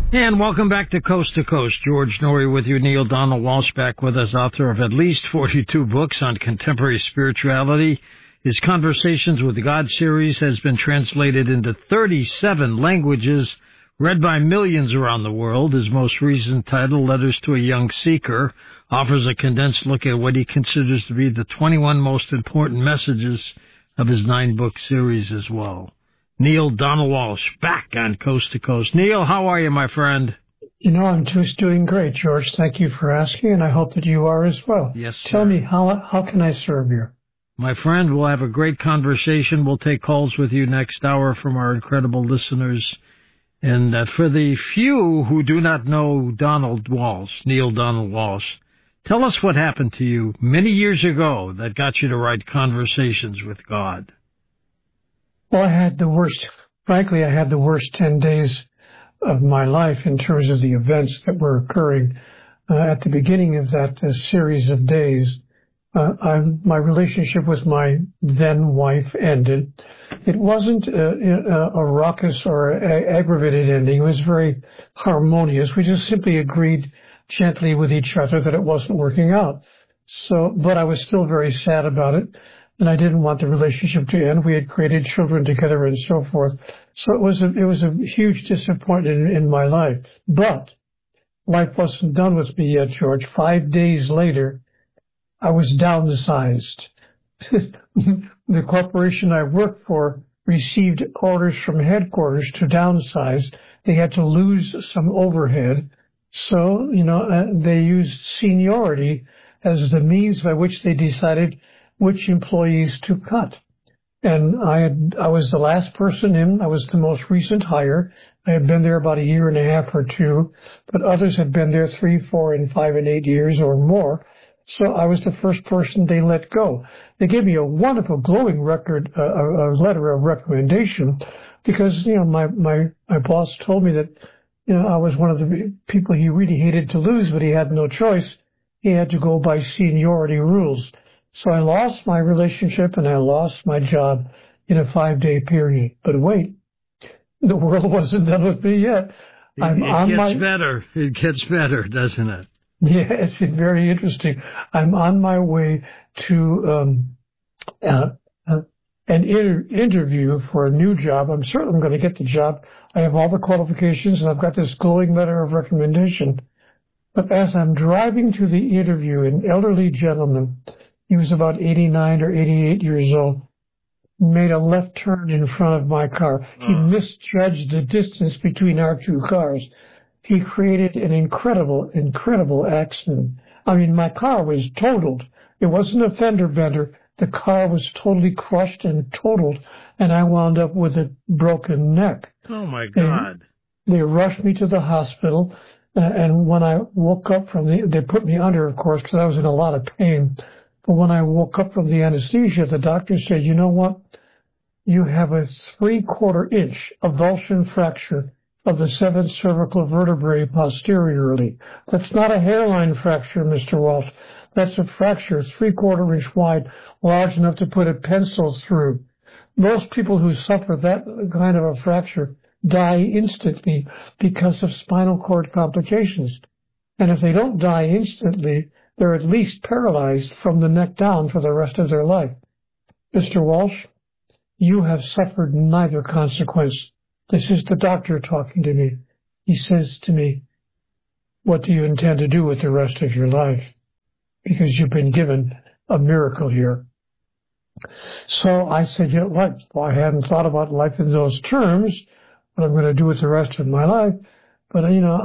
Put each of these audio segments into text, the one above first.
And welcome back to Coast. George Norrie with you. Neil Donald Walsch back with us, author of at least 42 books on contemporary spirituality. His Conversations with God series has been translated into 37 languages, read by millions around the world. His most recent title, Letters to a Young Seeker, offers a condensed look at what he considers to be the 21 most important messages of his 9-book series as well. Neil Donald Walsch, back on Coast to Coast. Neil, how are you, my friend? I'm just doing great, George. Thank you for asking, and I hope that you are as well. Yes, sir. Tell me, how can I serve you? My friend, we'll have a great conversation. We'll take calls with you next hour from our incredible listeners. And for the few who do not know Donald Walsch, Neil Donald Walsch, tell us what happened to you many years ago that got you to write Conversations with God. Well, I had the worst 10 days of my life in terms of the events that were occurring. At the beginning of that series of days, my relationship with my then wife ended. It wasn't a raucous or aggravated ending. It was very harmonious. We just simply agreed gently with each other that it wasn't working out. But I was still very sad about it. And I didn't want the relationship to end. We had created children together and so forth. So it was a huge disappointment in my life. But life wasn't done with me yet, George. 5 days later, I was downsized. The corporation I worked for received orders from headquarters to downsize. They had to lose some overhead. So, they used seniority as the means by which they decided which employees to cut. And I was the last person in. I was the most recent hire. I had been there about a year and a half or two, but others had been there 3, 4, and 5, and 8 years or more. So I was the first person they let go. They gave me a wonderful, glowing record, a letter of recommendation, because my boss told me that I was one of the people he really hated to lose, but he had no choice. He had to go by seniority rules. So I lost my relationship and I lost my job in a 5-day period. But wait, the world wasn't done with me yet. It gets better, doesn't it? Yes, it's very interesting. I'm on my way to an interview for a new job. I'm certain I'm going to get the job. I have all the qualifications and I've got this glowing letter of recommendation. But as I'm driving to the interview, an elderly gentleman, he was about 89 or 88 years old, made a left turn in front of my car. He misjudged the distance between our two cars. He created an incredible accident. I mean, my car was totaled. It wasn't a fender bender. The car was totally crushed and totaled, and I wound up with a broken neck. Oh, my God. They rushed me to the hospital, and when I woke up they put me under, of course, because I was in a lot of pain. But when I woke up from the anesthesia, the doctor said, you know what? You have a 3/4 inch avulsion fracture of the 7th cervical vertebrae posteriorly. That's not a hairline fracture, Mr. Walsh. That's a fracture 3/4 inch wide, large enough to put a pencil through. Most people who suffer that kind of a fracture die instantly because of spinal cord complications. And if they don't die instantly, they're at least paralyzed from the neck down for the rest of their life. Mr. Walsh, you have suffered neither consequence. This is the doctor talking to me. He says to me, what do you intend to do with the rest of your life? Because you've been given a miracle here. So I said, you know what? Well, I hadn't thought about life in those terms, what I'm going to do with the rest of my life. But,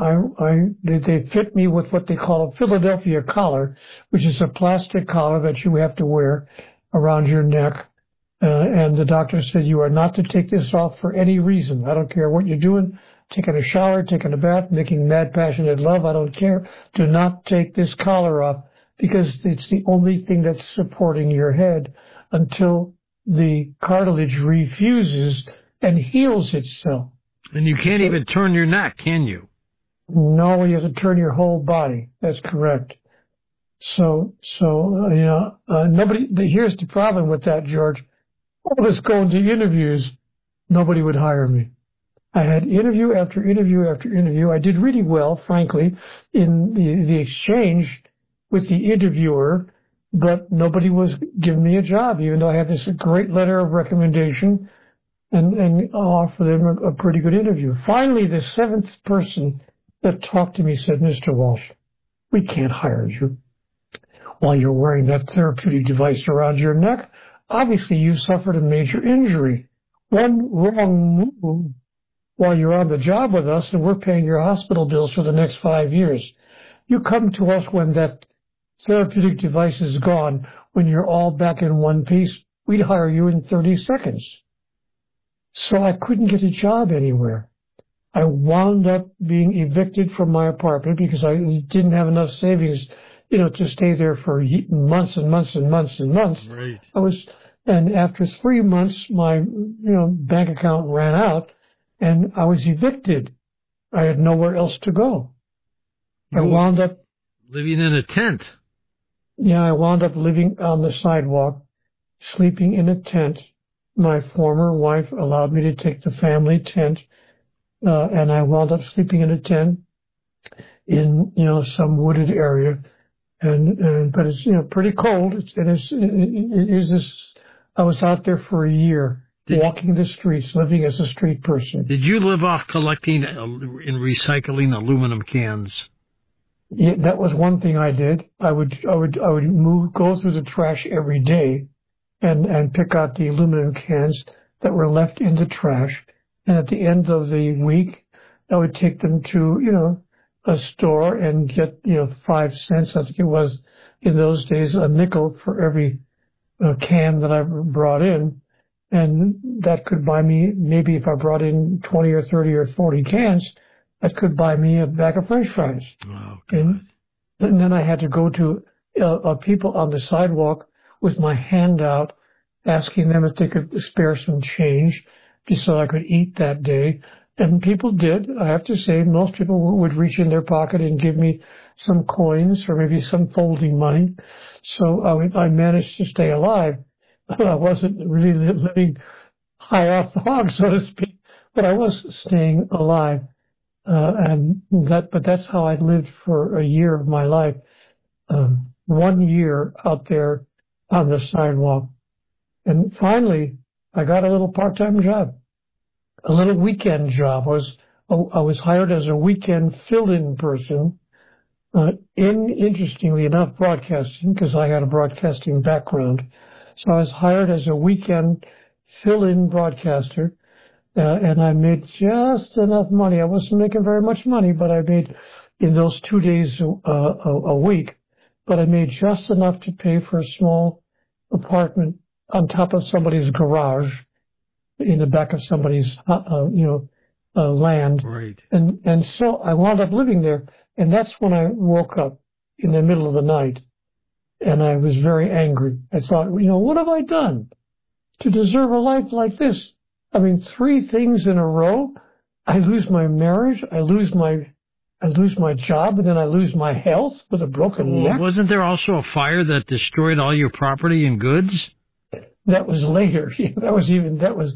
they fit me with what they call a Philadelphia collar, which is a plastic collar that you have to wear around your neck. And the doctor said, you are not to take this off for any reason. I don't care what you're doing, taking a shower, taking a bath, making mad, passionate love. I don't care. Do not take this collar off because it's the only thing that's supporting your head until the cartilage refuses and heals itself. And you can't even turn your neck, can you? No, you have to turn your whole body. That's correct. Nobody, here's the problem with that, George. All of us going to interviews, nobody would hire me. I had interview after interview after interview. I did really well, frankly, in the exchange with the interviewer, but nobody was giving me a job, even though I had this great letter of recommendation and offered them a pretty good interview. Finally, the seventh person that talked to me said, Mr. Walsh, we can't hire you while you're wearing that therapeutic device around your neck. Obviously, you suffered a major injury. One wrong move while you're on the job with us, and we're paying your hospital bills for the next 5 years. You come to us when that therapeutic device is gone, when you're all back in one piece. We'd hire you in 30 seconds. So I couldn't get a job anywhere. I wound up being evicted from my apartment because I didn't have enough savings, to stay there for months and months and months and months. Right. And after 3 months, my, bank account ran out and I was evicted. I had nowhere else to go. I wound up living in a tent. Yeah, I wound up living on the sidewalk, sleeping in a tent. My former wife allowed me to take the family tent, and I wound up sleeping in a tent in, some wooded area. But it's, pretty cold. I was out there for a year, walking the streets, living as a street person. Did you live off collecting and recycling aluminum cans? Yeah, that was one thing I did. I would go through the trash every day and pick out the aluminum cans that were left in the trash. And at the end of the week, I would take them to, a store and get, 5 cents. I think it was in those days a nickel for every can that I brought in. And that could buy me, maybe if I brought in 20 or 30 or 40 cans, that could buy me a bag of French fries. Oh, and then I had to go to people on the sidewalk with my hand out, asking them if they could spare some change just so I could eat that day. And people did. I have to say, most people would reach in their pocket and give me some coins or maybe some folding money. So I managed to stay alive. I wasn't really living high off the hog, so to speak, but I was staying alive. But that's how I lived for a year of my life. 1 year out there on the sidewalk. And finally, I got a little part-time job, a little weekend job. I was hired as a weekend fill-in person, interestingly enough, broadcasting, because I had a broadcasting background. So I was hired as a weekend fill-in broadcaster. And I made just enough money. I wasn't making very much money, but I made in those 2 days a week. But I made just enough to pay for a small apartment on top of somebody's garage, in the back of somebody's land. Right. And so I wound up living there. And that's when I woke up in the middle of the night, and I was very angry. I thought, what have I done to deserve a life like this? 3 things in a row. I lose my marriage, I lose my job, and then I lose my health with a broken neck. Wasn't there also a fire that destroyed all your property and goods? That was later. That was even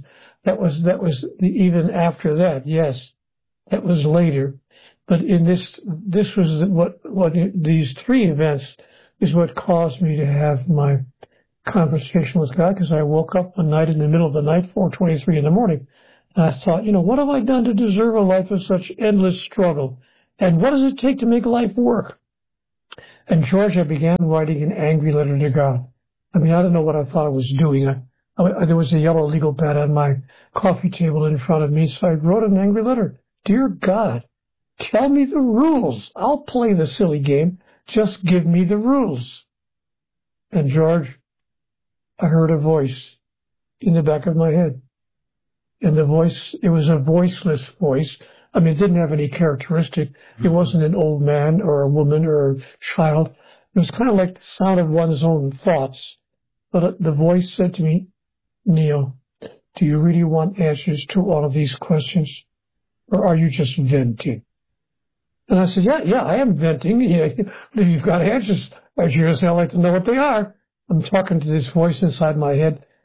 after that. Yes, that was later. But in this was what these 3 events is what caused me to have my conversation with God, because I woke up one night in the middle of the night, 4:23 in the morning, and I thought, what have I done to deserve a life of such endless struggle? And what does it take to make life work? And George, I began writing an angry letter to God. I don't know what I thought I was doing. There was a yellow legal pad on my coffee table in front of me, so I wrote an angry letter. Dear God, tell me the rules. I'll play the silly game. Just give me the rules. And George, I heard a voice in the back of my head. And the voice, it was a voiceless voice. It didn't have any characteristic. It wasn't an old man or a woman or a child. It was kind of like the sound of one's own thoughts. But the voice said to me, Neil, do you really want answers to all of these questions? Or are you just venting? And I said, yeah, I am venting. But if you've got answers, I sure as hell like to know what they are. I'm talking to this voice inside my head,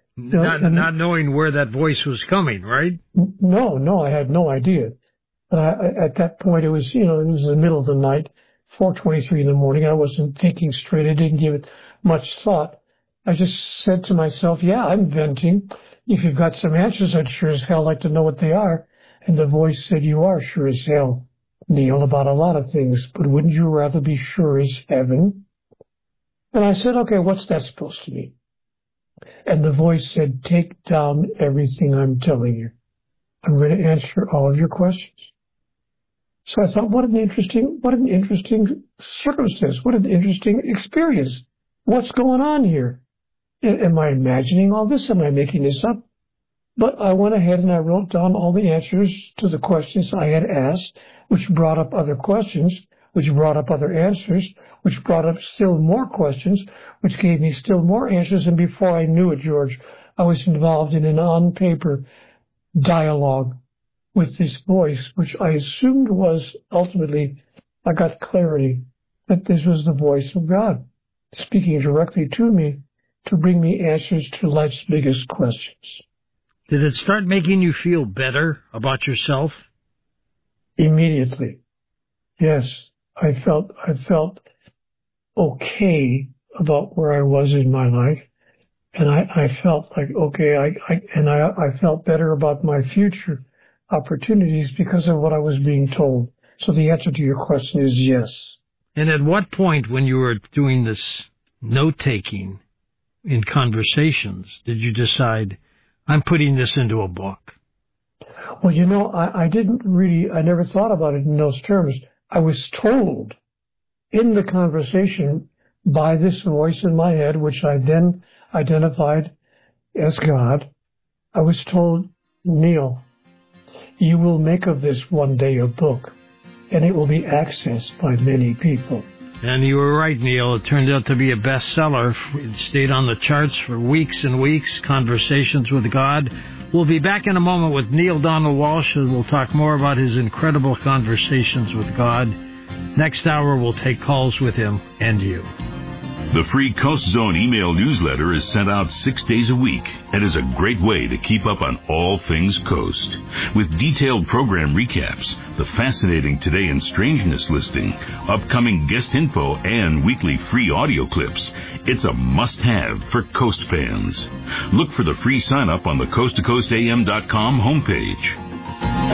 Not knowing where that voice was coming, right? No, I had no idea. At that point, it was the middle of the night, 4:23 in the morning. I wasn't thinking straight. I didn't give it much thought. I just said to myself, yeah, I'm venting. If you've got some answers, I'd sure as hell like to know what they are. And the voice said, you are sure as hell, Neil, about a lot of things, but wouldn't you rather be sure as heaven? And I said, okay, what's that supposed to mean? And the voice said, take down everything I'm telling you. I'm going to answer all of your questions. So I thought, what an interesting circumstance. What an interesting experience. What's going on here? Am I imagining all this? Am I making this up? But I went ahead and I wrote down all the answers to the questions I had asked, which brought up other questions, which brought up other answers, which brought up still more questions, which gave me still more answers. And before I knew it, George, I was involved in an on-paper dialogue with this voice, which I assumed was ultimately, I got clarity that this was the voice of God speaking directly to me to bring me answers to life's biggest questions. Did it start making you feel better about yourself? Immediately. Yes. I felt okay about where I was in my life. And I felt like, okay, I felt better about my future opportunities because of what I was being told. So the answer to your question is yes. And at what point when you were doing this note-taking in conversations did you decide, I'm putting this into a book? Well, I never thought about it in those terms. I was told in the conversation by this voice in my head, which I then identified as God, I was told, Neil, you will make of this one day a book, and it will be accessed by many people. And you were right, Neil. It turned out to be a bestseller. It stayed on the charts for weeks and weeks, Conversations with God. We'll be back in a moment with Neale Donald Walsch, and we'll talk more about his incredible conversations with God. Next hour, we'll take calls with him and you. The free Coast Zone email newsletter is sent out 6 days a week and is a great way to keep up on all things Coast. With detailed program recaps, the fascinating Today in Strangeness listing, upcoming guest info, and weekly free audio clips, it's a must-have for Coast fans. Look for the free sign-up on the coasttocoastam.com homepage.